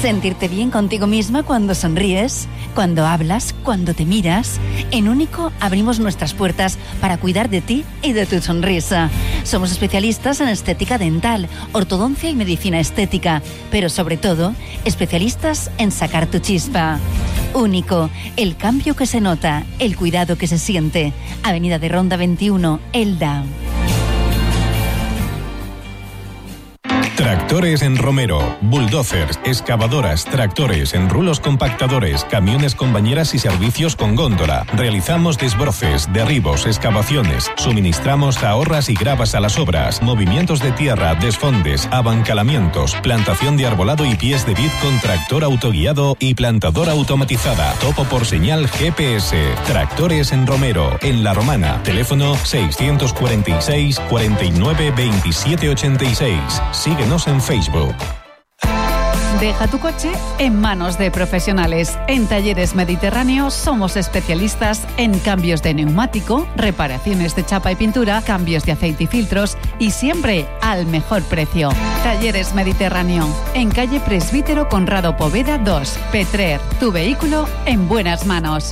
Sentirte bien contigo misma cuando sonríes, cuando hablas, cuando te miras. En Único abrimos nuestras puertas para cuidar de ti y de tu sonrisa. Somos especialistas en estética dental, ortodoncia y medicina estética, pero sobre todo, especialistas en sacar tu chispa. Único, el cambio que se nota, el cuidado que se siente. Avenida de Ronda 21, Elda. Tractores en Romero, bulldozers, excavadoras, tractores, enrulos compactadores, camiones con bañeras y servicios con góndola. Realizamos desbroces, derribos, excavaciones. Suministramos ahorras y gravas a las obras, movimientos de tierra, desfondes, abancalamientos, plantación de arbolado y pies de vid con tractor autoguiado y plantadora automatizada. Topo por señal GPS. Tractores en Romero, en La Romana. Teléfono 646 49 27 86. Síguenos en Facebook. Deja tu coche en manos de profesionales. En Talleres Mediterráneo somos especialistas en cambios de neumático, reparaciones de chapa y pintura, cambios de aceite y filtros y siempre al mejor precio. Talleres Mediterráneo, en calle Presbítero Conrado Poveda 2, Petrer. Tu vehículo en buenas manos.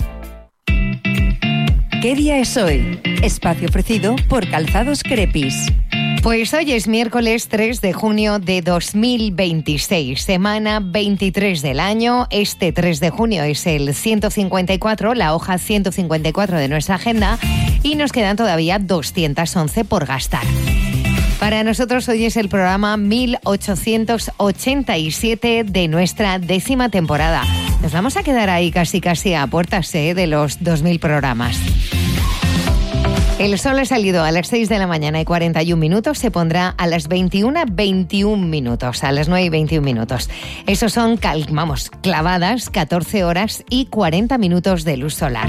¿Qué día es hoy? Espacio ofrecido por Calzados Crepis. Pues hoy es miércoles 3 de junio de 2026, semana 23 del año. Este 3 de junio es el 154, la hoja 154 de nuestra agenda y nos quedan todavía 211 por gastar. Para nosotros hoy es el programa 1887 de nuestra 10ª temporada. Nos vamos a quedar ahí casi a puertas de los 2000 programas. El sol ha salido a las 6 de la mañana y 41 minutos, se pondrá a las 21:21 minutos, a las 9:21 minutos. Esos son, clavadas 14 horas y 40 minutos de luz solar.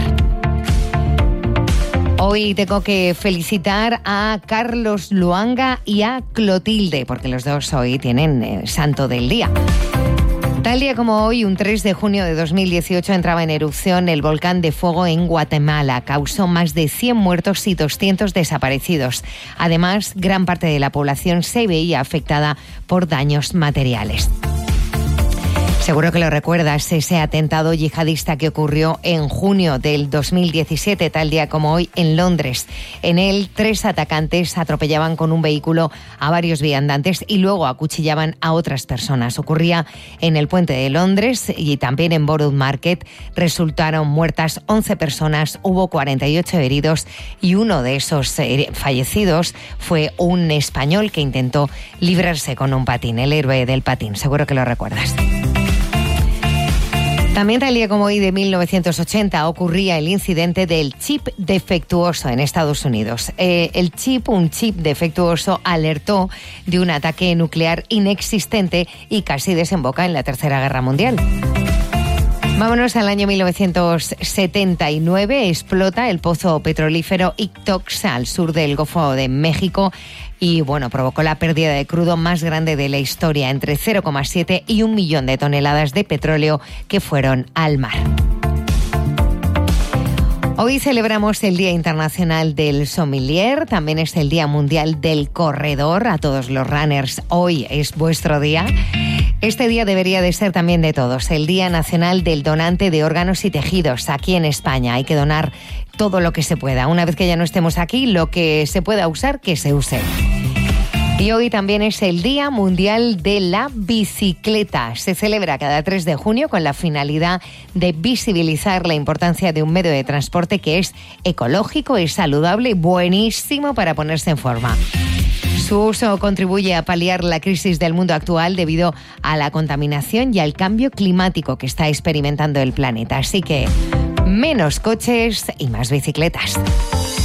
Hoy tengo que felicitar a Carlos Luanga y a Clotilde, porque los dos hoy tienen santo del día. Tal día como hoy, un 3 de junio de 2018, entraba en erupción el volcán de fuego en Guatemala. Causó más de 100 muertos y 200 desaparecidos. Además, gran parte de la población se veía afectada por daños materiales. Seguro que lo recuerdas, ese atentado yihadista que ocurrió en junio del 2017, tal día como hoy, en Londres. En él, 3 atacantes atropellaban con un vehículo a varios viandantes y luego acuchillaban a otras personas. Ocurría en el puente de Londres y también en Borough Market. Resultaron muertas 11 personas, hubo 48 heridos y uno de esos fallecidos fue un español que intentó librarse con un patín, el héroe del patín. Seguro que lo recuerdas. También tal día como hoy de 1980 ocurría el incidente del chip defectuoso en Estados Unidos. Un chip defectuoso alertó de un ataque nuclear inexistente y casi desemboca en la Tercera Guerra Mundial. Vámonos al año 1979, explota el pozo petrolífero Ictox al sur del Golfo de México y provocó la pérdida de crudo más grande de la historia, entre 0,7 y 1 millón de toneladas de petróleo que fueron al mar. Hoy celebramos el Día Internacional del Sommelier, también es el Día Mundial del Corredor. A todos los runners, hoy es vuestro día. Este día debería de ser también de todos, el Día Nacional del Donante de Órganos y Tejidos. Aquí en España hay que donar todo lo que se pueda. Una vez que ya no estemos aquí, lo que se pueda usar, que se use. Y hoy también es el Día Mundial de la Bicicleta. Se celebra cada 3 de junio con la finalidad de visibilizar la importancia de un medio de transporte que es ecológico, es saludable y buenísimo para ponerse en forma. Su uso contribuye a paliar la crisis del mundo actual debido a la contaminación y al cambio climático que está experimentando el planeta. Así que menos coches y más bicicletas.